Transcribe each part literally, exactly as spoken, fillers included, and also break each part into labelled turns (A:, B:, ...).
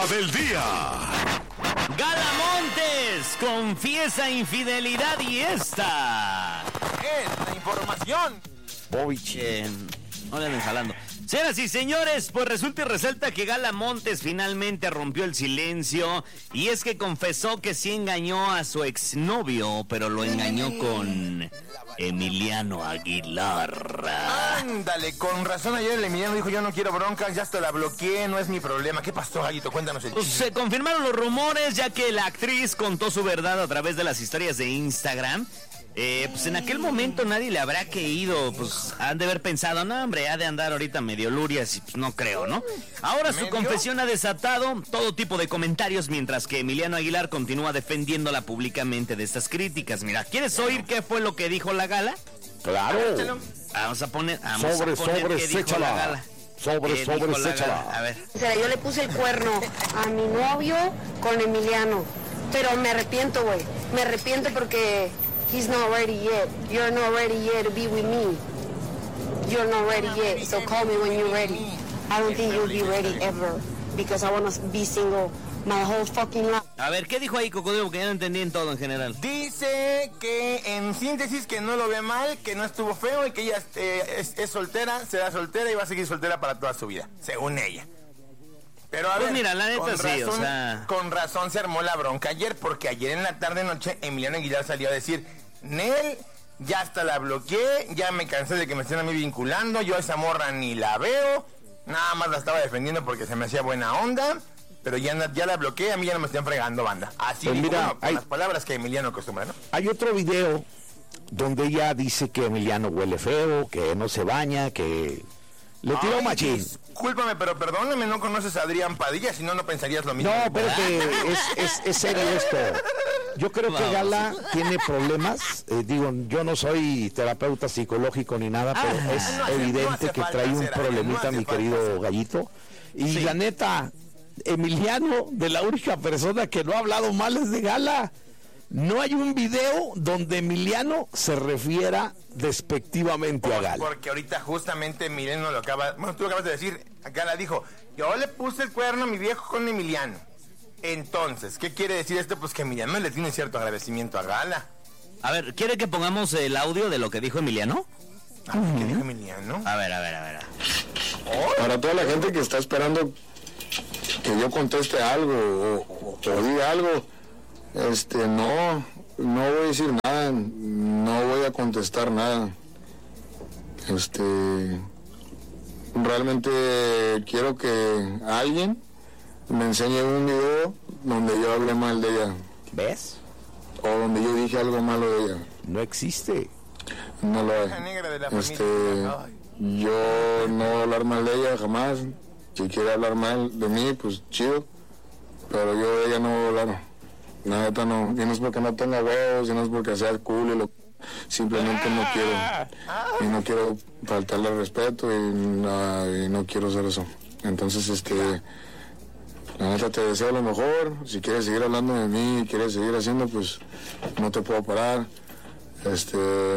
A: Del día.
B: Gala Montes confiesa infidelidad y esta
C: es la información.
B: Bobich. Eh, no le anden jalando. Señoras y señores, pues resulta y resalta que Gala Montes finalmente rompió el silencio y es que confesó que sí engañó a su exnovio, pero lo engañó con Emiliano Aguilar.
C: Ándale, con razón ayer el Emiliano dijo yo no quiero broncas, ya hasta la bloqueé, no es mi problema. ¿Qué pasó, Gallito? Cuéntanos el
B: pues
C: chisme.
B: Se confirmaron los rumores ya que la actriz contó su verdad a través de las historias de Instagram. Eh, pues en aquel momento nadie le habrá creído, pues han de haber pensado, no hombre, ha de andar ahorita medio lurias y pues no creo, ¿no? Ahora su confesión ha desatado todo tipo de comentarios mientras que Emiliano Aguilar continúa defendiéndola públicamente de estas críticas. Mira, ¿quieres oír qué fue lo que dijo la Gala?
D: Claro.
B: Vamos a poner, vamos
D: sobre,
B: a poner
D: sobre,
B: qué dijo
D: séchala.
B: la Gala.
D: Sobre, sobre, séchala.
B: A ver.
E: O sea, yo le puse el cuerno a mi novio con Emiliano, pero me arrepiento, güey. Me arrepiento porque he's not ready yet. You're not ready yet to be with me. You're not ready yet, so call me when you're ready. I don't think you'll be ready ever, because I want to be single my whole fucking life.
B: A ver, ¿qué dijo ahí, Cocodrilo? Porque ya no entendí en todo en general.
C: Dice que, en síntesis, que no lo ve mal, que no estuvo feo y que ella eh, es, es soltera, será soltera y va a seguir soltera para toda su vida, según ella. Pero a
B: pues
C: ver,
B: mira, la neta
C: con,
B: sí,
C: razón,
B: o sea...
C: con razón se armó la bronca ayer, porque ayer en la tarde-noche Emiliano Aguilar salió a decir, Nel, ya hasta la bloqueé, ya me cansé de que me estén a mí vinculando, yo a esa morra ni la veo, nada más la estaba defendiendo porque se me hacía buena onda, pero ya, ya la bloqueé, a mí ya no me están fregando, banda. Así
D: pues
C: dijo,
D: mira,
C: bueno, con
D: hay,
C: las palabras que Emiliano acostumbra, ¿no?
D: Hay otro video donde ella dice que Emiliano huele feo, que no se baña, que le tiró
C: Ay,
D: machín.
C: Discúlpame, pero perdóname, no conoces a Adrián Padilla, si no, no pensarías lo mismo.
D: No, espérate, es, es, es serio esto. Yo creo que Gala tiene problemas, eh, digo, yo no soy terapeuta psicológico ni nada, pero
B: ah,
D: es
C: no hace,
D: evidente
C: no
D: que
C: falta
D: trae un
C: ser,
D: problemita,
C: no
D: mi
C: falta
D: querido
C: ser.
D: Gallito. Y
B: sí.
D: La neta, Emiliano, de la única persona que no ha hablado mal es de Gala. No hay un video donde Emiliano se refiera despectivamente
C: Pues
D: a Gala.
C: porque ahorita justamente Emiliano lo acaba, bueno, tú lo acabas de decir, Gala dijo, yo le puse el cuerno a mi viejo con Emiliano. Entonces, ¿qué quiere decir esto? Pues que Emiliano le tiene cierto agradecimiento a Gala.
B: A ver, ¿quiere que pongamos el audio de lo que dijo Emiliano?
C: A ver, ¿qué dijo Emiliano?
B: A ver, a ver, a ver.
F: Para toda la gente que está esperando que yo conteste algo o, o diga algo, este, no, no voy a decir nada, no voy a contestar nada. Este, realmente quiero que alguien me enseñe un video donde yo hablé mal de ella.
D: ¿Ves?
F: O donde yo dije algo malo de ella.
D: No existe.
F: No lo hay.
C: La negra de la
F: Este,
C: familia. Ay.
F: yo no voy a hablar mal de ella jamás. Si quiere hablar mal de mí, pues chido. Pero yo de ella no voy a hablar. La neta no. Y no es porque no tenga huevos, y no es porque sea cool y lo... Simplemente no quiero. Y no quiero faltarle al respeto y no, y no quiero hacer eso. Entonces, este... La neta te deseo lo mejor. Si quieres seguir hablando de mí, quieres seguir haciendo, pues no te puedo parar. Este,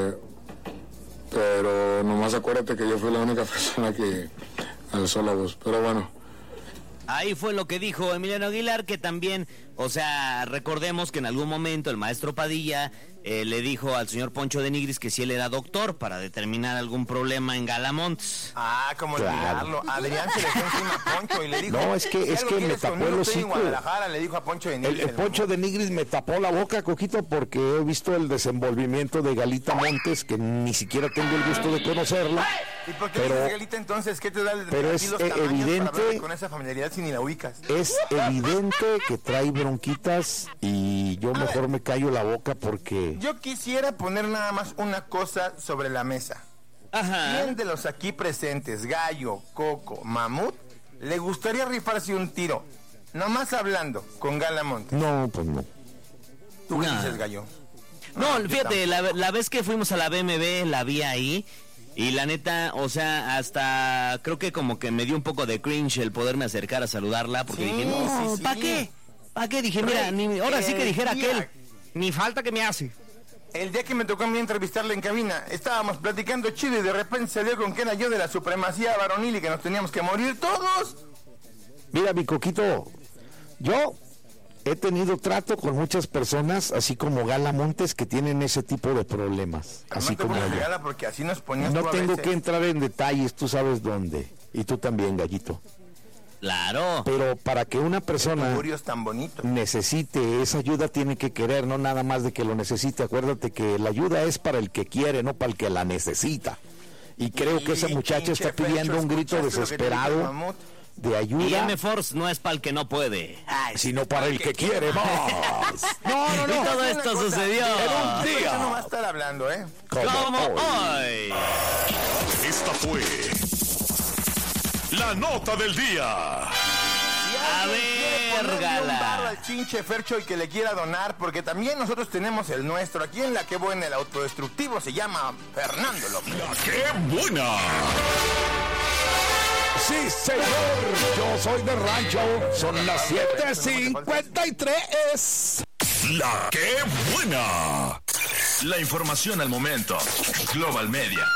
F: pero nomás acuérdate que yo fui la única persona que alzó la voz. Pero bueno.
B: Ahí fue lo que dijo Emiliano Aguilar, que también, o sea, recordemos que en algún momento el maestro Padilla eh, le dijo al señor Poncho de Nigris que si él era doctor para determinar algún problema en Galamontes.
C: Ah, como
D: Claro.
C: olvidarlo. Adrián se le fue encima a Poncho y le dijo...
D: No, es que-
C: "Si
D: es
C: algo
D: que me
C: quieres
D: tapó
C: conmigo,
D: el
C: estoy en
D: hocico".
C: Guadalajara, le dijo a Poncho de
D: El,
C: Nigris.
D: el Poncho de Nigris me tapó la boca, Coquito, porque he visto el desenvolvimiento de Galita Montes, que ni siquiera tengo el gusto de conocerla.
C: ¿Y por qué
D: pero-
C: dices, Galita, entonces? ¿Qué te da de
D: pero
C: aquí
D: es
C: los
D: eh,
C: tamaños
D: evidente-
C: para hablar con esa familiaridad si ni la ubicas?
D: Es evidente que trae bronquitas y yo mejor
C: ver.
D: me callo la boca porque...
C: Yo quisiera poner nada más una cosa sobre la mesa.
B: Ajá.
C: ¿Quién de los aquí presentes, Gallo, Coco, Mamut, le gustaría rifarse un tiro? Nomás hablando con Gala Montes.
D: No, pues no.
C: ¿Tú qué
B: No.
C: dices, Gallo?
B: No,
C: yo
B: fíjate,
C: tampoco.
B: la, la vez que fuimos a la B M W la vi ahí y la neta, o sea, hasta creo que como que me dio un poco de cringe el poderme acercar a saludarla porque
C: Sí,
B: dije, no,
C: sí, sí.
B: ¿para qué? ¿Para qué? Dije, mira, ni, ahora sí que
C: el
B: dijera
C: día-
B: aquel, ni falta que me hace.
C: El día que me tocó a mí entrevistarle en cabina, estábamos platicando chido y de repente salió con que era yo de la supremacía varonil y que nos teníamos que morir todos.
D: Mira, mi Coquito, Yo he tenido trato con muchas personas, así como Gala Montes, que tienen ese tipo de problemas.
C: Además,
D: así como yo.
C: Gala, porque así nos ponías
D: No
C: tú a
D: tengo
C: veces.
D: que entrar en detalles, tú sabes dónde. Y tú también, Gallito.
B: Claro.
D: Pero para que una persona
C: Augurios tan bonitos.
D: necesite esa ayuda, tiene que querer, no nada más de que lo necesite. Acuérdate que la ayuda es para el que quiere, no para el que la necesita. Y creo
C: Y
D: que esa muchacha
C: pinche
D: está pidiendo
C: Fercho,
D: un grito
C: ¿escuchaste lo que te dijo el
D: desesperado
C: mamut?
D: de
B: Y
D: ayuda,
B: M-Force no es para el que no puede. Ay,
D: sino para el que quiere más. No, no,
B: y
D: no.
B: todo
C: Una
B: esto
C: cosa,
B: sucedió.
D: en un día.
C: Eso no va a estar hablando, ¿eh?
B: Como
D: hoy.
B: hoy.
A: Esta fue la nota del día.
B: A ver,
C: Ponerle un
B: Gala.
C: barro al chinche Fercho y que le quiera donar, porque también nosotros tenemos el nuestro. Aquí en La Que Buena, el autodestructivo se llama Fernando López.
A: ¡Qué buena!
D: Sí, señor, yo soy de rancho, son las siete cincuenta y tres.
A: ¡La que buena! La información al momento. Global Media.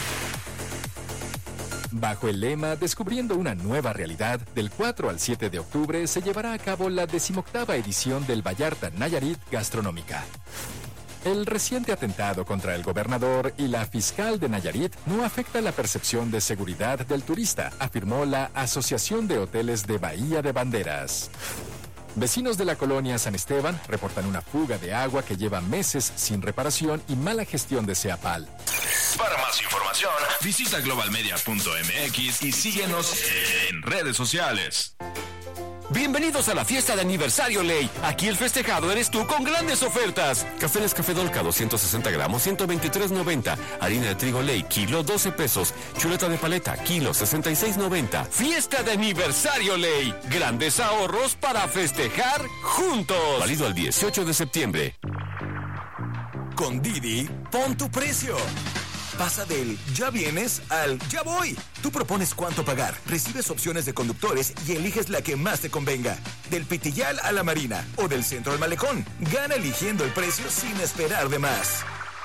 G: Bajo el lema Descubriendo una nueva realidad, del cuatro al siete de octubre se llevará a cabo la decimoctava edición del Vallarta Nayarit Gastronómica. El reciente atentado contra el gobernador y la fiscal de Nayarit no afecta la percepción de seguridad del turista, afirmó la Asociación de Hoteles de Bahía de Banderas. Vecinos de la colonia San Esteban reportan una fuga de agua que lleva meses sin reparación y mala gestión de Ceapal.
A: Para más información, visita global media punto m x y síguenos en redes sociales.
H: Bienvenidos a la fiesta de aniversario Ley. Aquí el festejado eres tú con grandes ofertas. Café Nescafé Dolca doscientos sesenta gramos, ciento veintitrés noventa. Harina de trigo Ley, kilo doce pesos. Chuleta de paleta, kilo sesenta y seis noventa. Fiesta de aniversario Ley. Grandes ahorros para festejar juntos. Válido al dieciocho de septiembre.
I: Con Didi, pon tu precio. Pasa del ya vienes al ya voy. Tú propones cuánto pagar, recibes opciones de conductores y eliges la que más te convenga. Del Pitillal a la Marina o del centro al Malecón. Gana eligiendo el precio sin esperar de más.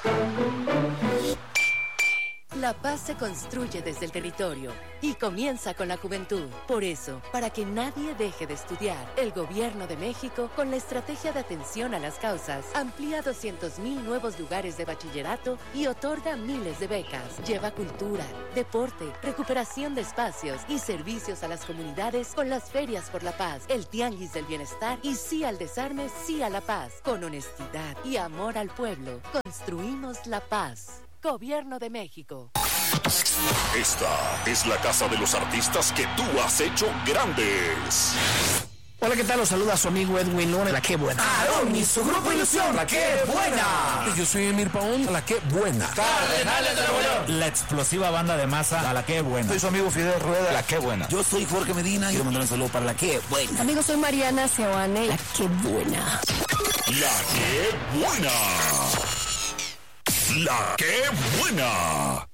J: La paz se construye desde el territorio y comienza con la juventud. Por eso, para que nadie deje de estudiar, el Gobierno de México, con la estrategia de atención a las causas, amplía doscientos mil nuevos lugares de bachillerato y otorga miles de becas. Lleva cultura, deporte, recuperación de espacios y servicios a las comunidades con las ferias por la paz, el tianguis del bienestar y sí al desarme, sí a la paz. Con honestidad y amor al pueblo, construimos la paz. Gobierno de México.
A: Esta es la casa de los artistas que tú has hecho grandes.
K: Hola, ¿qué tal? Los saluda su amigo Edwin Luna, la que buena.
I: Aarón y su grupo Ilusión, la que buena.
K: Yo soy Emir Paón, la que buena.
I: Cardenales de Nuevo León.
K: La explosiva banda de masa, a la que buena. Soy su amigo Fidel Rueda, la que buena.
I: Yo soy Jorge Medina y quiero mandar un saludo para la que buena.
E: Amigos, soy Mariana Seoane, la que buena.
A: La que buena. La que buena.